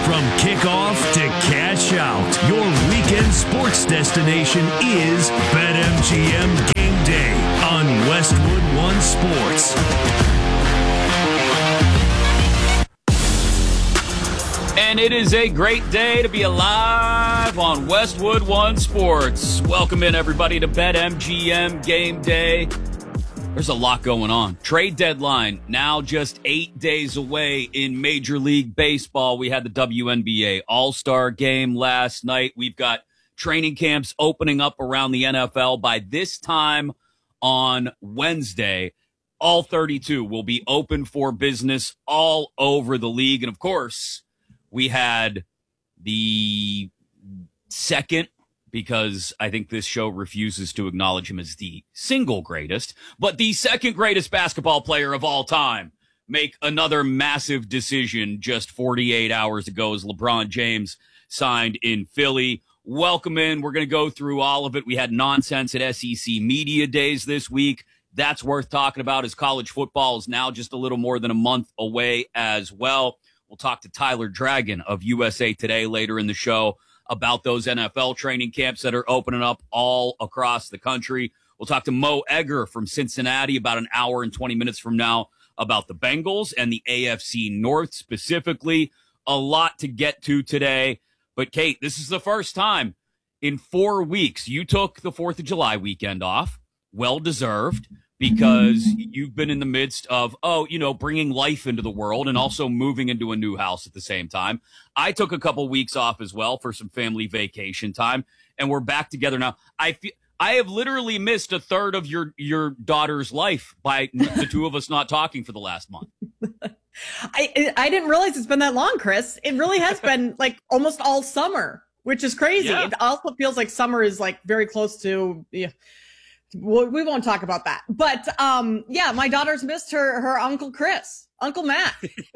From kickoff to cash out, your weekend sports destination is BetMGM Game Day on Westwood One Sports. And it is a great day to be alive on Westwood One Sports. Welcome in, everybody, to BetMGM Game Day. There's a lot going on. Trade deadline now just 8 days away in Major League Baseball. We had the WNBA All-Star Game last night. We've got training camps opening up around the NFL. By this time on Wednesday, all 32 will be open for business all over the league. And, of course, we had the second, because I think this show refuses to acknowledge him as the single greatest, but the second greatest basketball player of all time, make another massive decision just 48 hours ago as LeBron James signed in Philly. Welcome in. We're going to go through all of it. We had nonsense at SEC Media Days this week. That's worth talking about, as college football is now just a little more than a month away as well. We'll talk to Tyler Dragon of USA Today later in the show about those NFL training camps that are opening up all across the country. We'll talk to Mo Egger from Cincinnati about an hour and 20 minutes from now about the Bengals and the AFC North specifically. A lot to get to today. But, Kate, this is the first time in 4 weeks you took the 4th of July weekend off. Well-deserved, because you've been in the midst of, bringing life into the world and also moving into a new house at the same time. I took a couple weeks off as well for some family vacation time, and we're back together now. I have literally missed a third of your daughter's life by the two of us not talking for the last month. I didn't realize it's been that long, Chris. It really has been like almost all summer, which is crazy. Yeah. It also feels like summer is like very close to... Yeah. We won't talk about that. But, my daughter's missed her Uncle Chris, Uncle Matt.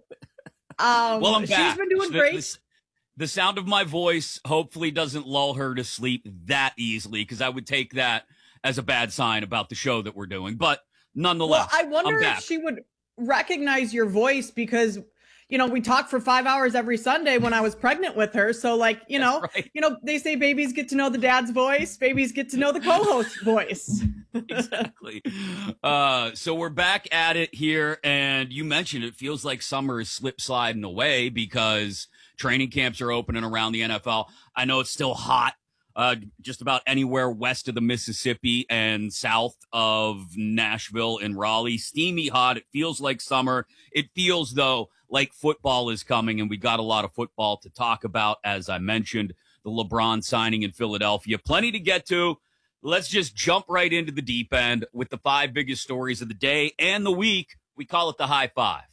Well, I'm back. She's been doing great. The sound of my voice hopefully doesn't lull her to sleep that easily, because I would take that as a bad sign about the show that we're doing. But nonetheless, I wonder if she would recognize your voice, because we talked for 5 hours every Sunday when I was pregnant with her. So right. They say babies get to know the dad's voice. Babies get to know the co-host's voice. Exactly. So we're back at it here. And you mentioned it feels like summer is sliding away because training camps are opening around the NFL. I know it's still hot. Just about anywhere west of the Mississippi and south of Nashville and Raleigh. Steamy hot. It feels like summer. It feels, though, like football is coming, and we got a lot of football to talk about. As I mentioned, the LeBron signing in Philadelphia. Plenty to get to. Let's just jump right into the deep end with the 5 biggest stories of the day and the week. We call it the High Five.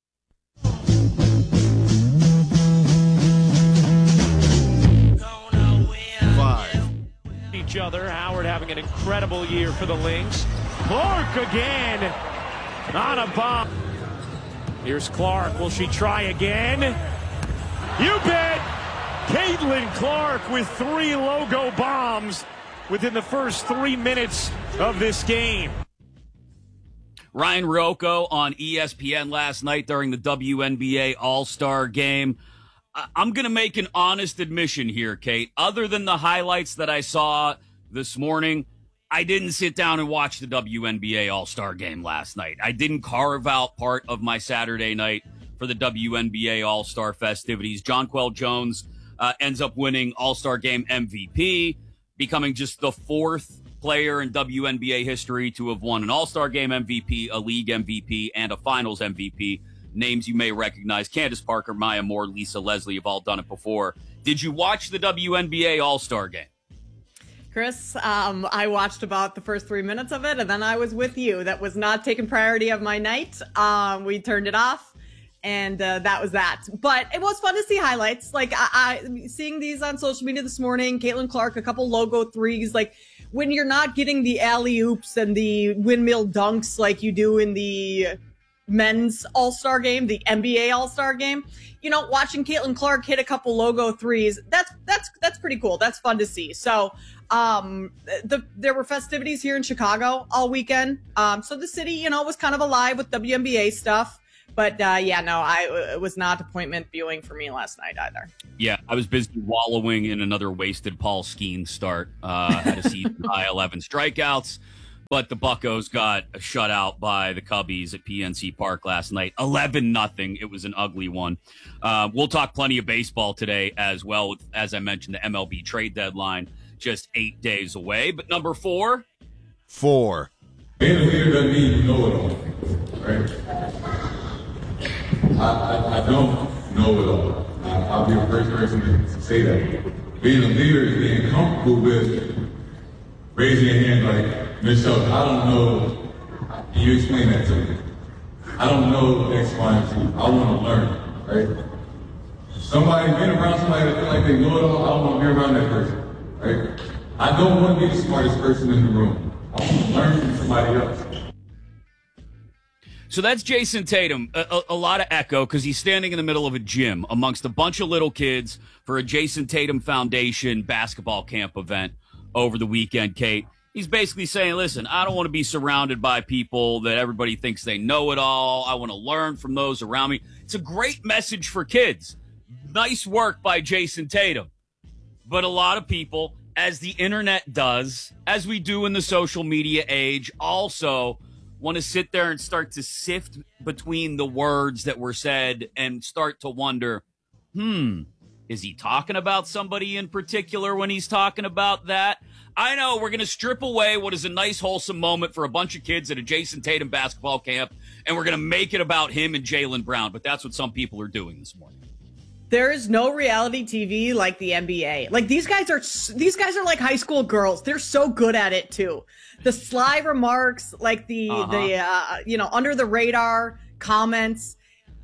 Each other. Howard having an incredible year for the Lynx. Clark again on a bomb. Here's Clark. Will she try again? You bet. Caitlin Clark with 3 logo bombs within the first 3 minutes of this game. Ryan Rocco on ESPN last night during the WNBA All-Star Game. I'm going to make an honest admission here, Kate. Other than the highlights that I saw this morning, I didn't sit down and watch the WNBA All-Star Game last night. I didn't carve out part of my Saturday night for the WNBA All-Star festivities. Jonquel Jones ends up winning All-Star Game MVP, becoming just the 4th player in WNBA history to have won an All-Star Game MVP, a League MVP, and a Finals MVP. Names you may recognize: Candace Parker, Maya Moore, Lisa Leslie have all done it before. Did you watch the WNBA All-Star Game? Chris, I watched about the first 3 minutes of it, and then I was with you. That was not taking priority of my night. We turned it off, and that was that. But it was fun to see highlights. Like, I seeing these on social media this morning, Caitlin Clark, a couple logo threes. Like, when you're not getting the alley-oops and the windmill dunks like you do in the men's All-Star Game, the NBA All-Star Game, watching Caitlin Clark hit a couple logo threes, that's pretty cool. That's fun to see. So there were festivities here in Chicago all weekend. So the city, was kind of alive with WNBA stuff. But it was not appointment viewing for me last night either. Yeah, I was busy wallowing in another wasted Paul Skeens start. Had a season high 11 strikeouts, but the Buccos got a shutout by the Cubbies at PNC Park last night, 11-0. It was an ugly one. We'll talk plenty of baseball today as well. As I mentioned, the MLB trade deadline just 8 days away. But number 4. Being a leader doesn't mean you know it all, right? I don't know it all. I'll be the first person to say that. Being a leader is being comfortable with raising your hand like, Michelle, I don't know. Can you explain that to me? I don't know X, Y, and Z. I want to learn, right? Somebody, being around somebody that feel like they know it all, I don't want to be around that person, right? I don't want to be the smartest person in the room. I want to learn from somebody else. So that's Jason Tatum. A lot of echo because he's standing in the middle of a gym amongst a bunch of little kids for a Jason Tatum Foundation basketball camp event over the weekend, Kate. He's basically saying, listen, I don't want to be surrounded by people that everybody thinks they know it all. I want to learn from those around me. It's a great message for kids. Nice work by Jason Tatum. But a lot of people, as the internet does, as we do in the social media age, also want to sit there and start to sift between the words that were said and start to wonder, is he talking about somebody in particular when he's talking about that? I know we're going to strip away what is a nice, wholesome moment for a bunch of kids at a Jason Tatum basketball camp, and we're going to make it about him and Jaylen Brown. But that's what some people are doing this morning. There is no reality TV like the NBA. Like these guys are like high school girls. They're so good at it too. The sly remarks, like the under the radar comments.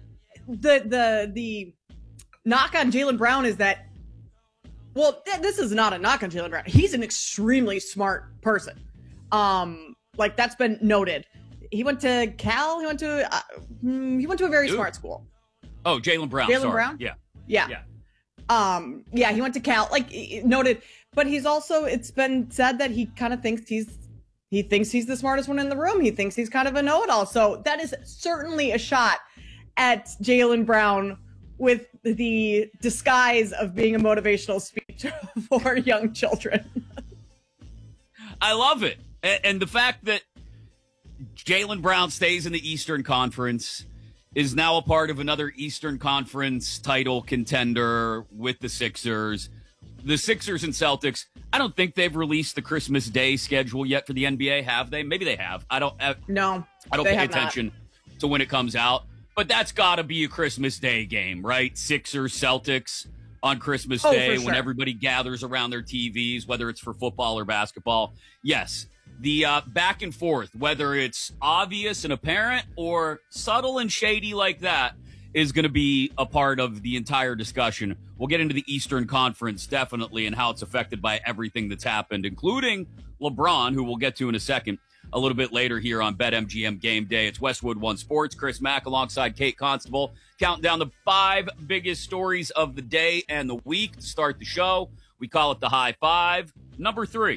The knock on Jaylen Brown is that, well, this is not a knock on Jaylen Brown. He's an extremely smart person. Like that's been noted. He went to Cal. He went to a very smart school. Oh, Jaylen Brown. Jaylen Brown? Yeah. He went to Cal, like noted, but he's also, it's been said that he kind of thinks he's the smartest one in the room. He thinks he's kind of a know-it-all. So that is certainly a shot at Jaylen Brown with the disguise of being a motivational speech for young children. I love it. And the fact that Jaylen Brown stays in the Eastern Conference, is now a part of another Eastern Conference title contender with the Sixers. The Sixers and Celtics, I don't think they've released the Christmas Day schedule yet for the NBA, have they? Maybe they have. I don't pay attention to when it comes out. But that's got to be a Christmas Day game, right? Sixers, Celtics on Christmas Day when everybody gathers around their TVs, whether it's for football or basketball. Yes. The back and forth, whether it's obvious and apparent or subtle and shady like that, is going to be a part of the entire discussion. We'll get into the Eastern Conference, definitely, and how it's affected by everything that's happened, including LeBron, who we'll get to in a second, a little bit later here on BetMGM Game Day. It's Westwood One Sports. Chris Mack alongside Kate Constable, counting down the 5 biggest stories of the day and the week to start the show. We call it the High Five. Number 3.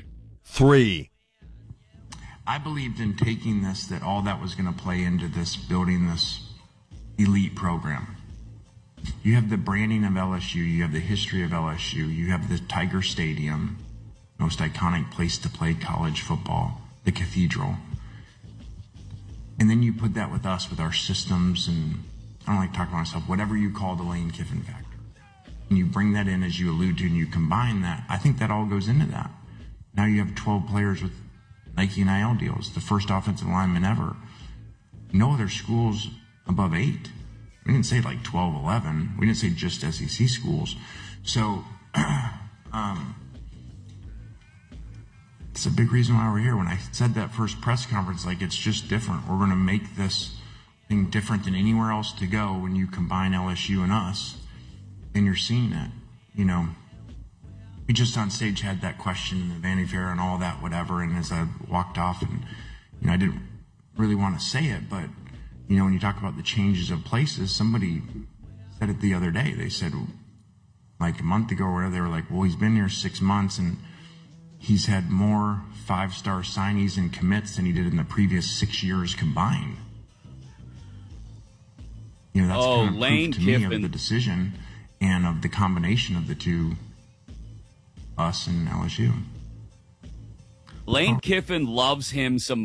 I believed in taking this, that all that was going to play into this, building this elite program. You have the branding of LSU, you have the history of LSU, you have the Tiger Stadium, most iconic place to play college football, the Cathedral. And then you put that with us, with our systems, and I don't like talking about myself, whatever you call the Lane Kiffin factor. And you bring that in, as you allude to, and you combine that, I think that all goes into that. Now you have 12 players with Nike NIL deals, the first offensive lineman ever. No other schools above 8. We didn't say like 12, 11. We didn't say just SEC schools. So it's a big reason why we're here. When I said that first press conference, like, it's just different. We're going to make this thing different than anywhere else to go when you combine LSU and us. And you're seeing it, you know. We just on stage had that question in the Vanity Fair and all that, whatever. And as I walked off, and, you know, I didn't really want to say it, but, you know, when you talk about the changes of places, somebody said it the other day. They said, like a month ago or whatever, they were like, well, he's been here 6 months and he's had more 5-star signees and commits than he did in the previous 6 years combined. that's kind of Lane proof to me Kiffin. of the decision and of the combination of the two, us and LSU. Lane Kiffin loves him some